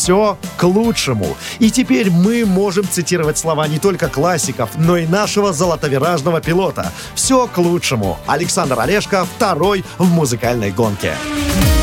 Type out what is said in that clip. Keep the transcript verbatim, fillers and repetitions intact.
все к лучшему. И теперь мы можем цитировать слова не только классиков, но и нашего золотовиражного пилота. Все к лучшему. Александр Олешко, второй в музыкальной гонке.